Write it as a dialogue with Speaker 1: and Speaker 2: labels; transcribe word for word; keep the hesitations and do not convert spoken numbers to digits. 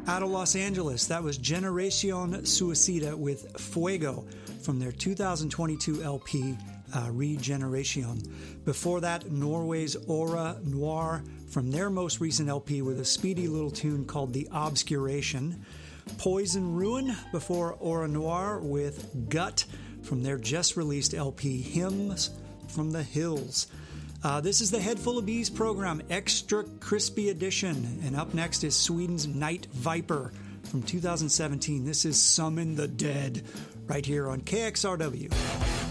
Speaker 1: Out of Los Angeles, that was Generación Suicida with Fuego from their two thousand twenty-two L P, uh, Regeneration. Before that, Norway's Aura Noir from their most recent L P with a speedy little tune called The Obscuration. Poison Ruin before Aura Noir with Gut from their just-released L P, Hymns from the Hills. Uh, this is the Head Full of Bees program, Extra Crispy Edition. And up next is Sweden's Night Viper from two thousand seventeen. This is Summon the Dead right here on K X R W.